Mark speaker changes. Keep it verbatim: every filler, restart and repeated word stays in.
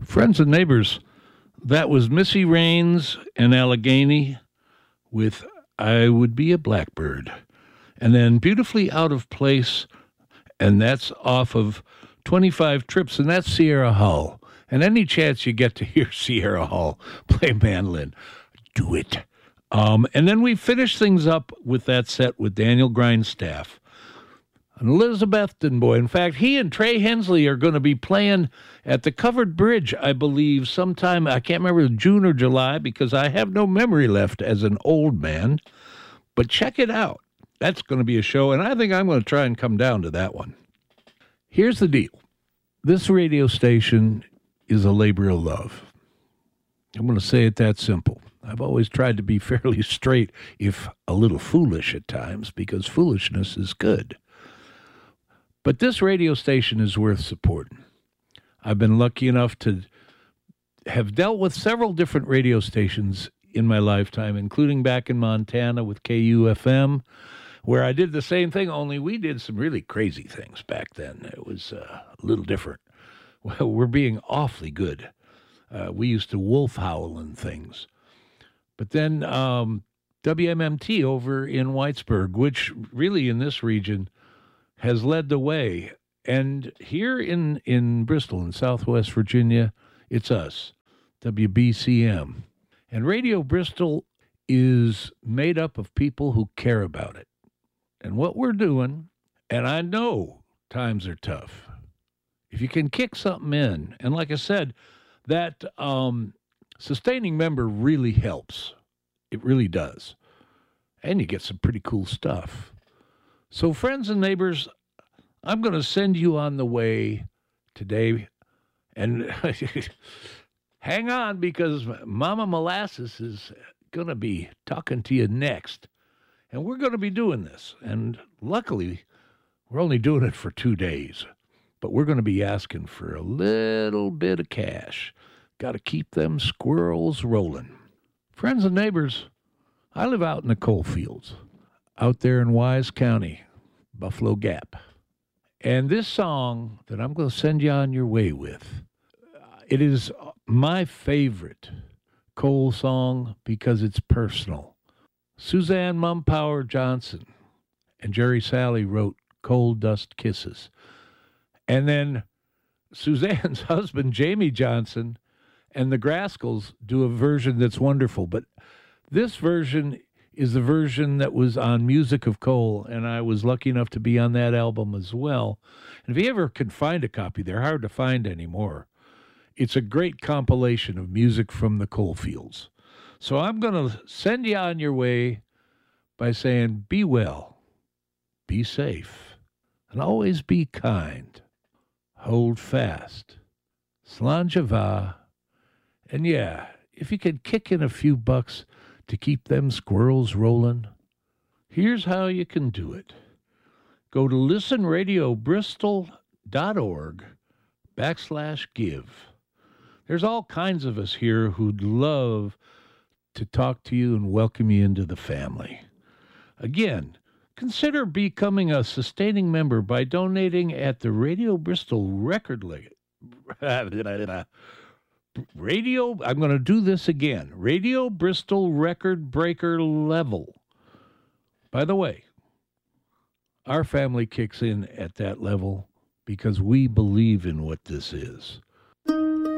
Speaker 1: Friends and neighbors, that was Missy Raines and Allegheny with I Would Be a Blackbird. And then Beautifully Out of Place, and that's off of twenty-five Trips, and that's Sierra Hull. And any chance you get to hear Sierra Hull play mandolin, do it. Um, and then we finish things up with that set with Daniel Grindstaff. An Elizabethton boy. In fact, he and Trey Hensley are going to be playing at the Covered Bridge, I believe, sometime, I can't remember, June or July, because I have no memory left as an old man. But check it out. That's going to be a show, and I think I'm going to try and come down to that one. Here's the deal. This radio station is a labor of love. I'm going to say it that simple. I've always tried to be fairly straight, if a little foolish at times, because foolishness is good. But this radio station is worth supporting. I've been lucky enough to have dealt with several different radio stations in my lifetime, including back in Montana with K U F M, where I did the same thing, only we did some really crazy things back then. It was uh, a little different. Well, we're being awfully good. Uh, we used to wolf howl and things. But then um, W M M T over in Whitesburg, which really in this region has led the way. And here in, in Bristol, in Southwest Virginia, it's us, W B C M. And Radio Bristol is made up of people who care about it. And what we're doing, and I know times are tough, if you can kick something in, and like I said, that um, sustaining member really helps. It really does. And you get some pretty cool stuff. So, friends and neighbors, I'm going to send you on the way today. And hang on, because Mama Molasses is going to be talking to you next. And we're going to be doing this. And luckily, we're only doing it for two days. But we're going to be asking for a little bit of cash. Got to keep them squirrels rolling. Friends and neighbors, I live out in the coal fields, out there in Wise County, Buffalo Gap. And this song that I'm going to send you on your way with, it is my favorite coal song because it's personal. Suzanne Mumpower Johnson and Jerry Salley wrote Coal Dust Kisses. And then Suzanne's husband, Jamie Johnson, and the Grascals do a version that's wonderful. But this version is the version that was on Music of Coal, and I was lucky enough to be on that album as well. And if you ever can find a copy, they're hard to find anymore. It's a great compilation of music from the coal fields. So I'm going to send you on your way by saying, be well, be safe, and always be kind. Hold fast. Slanjava. And yeah, if you can kick in a few bucks to keep them squirrels rolling, here's how you can do it. Go to listenradiobristol.org backslash give. There's all kinds of us here who'd love to talk to you and welcome you into the family. Again, consider becoming a sustaining member by donating at the Radio Bristol record li- Radio, I'm going to do this again. Radio Bristol record breaker level. By the way, our family kicks in at that level because we believe in what this is.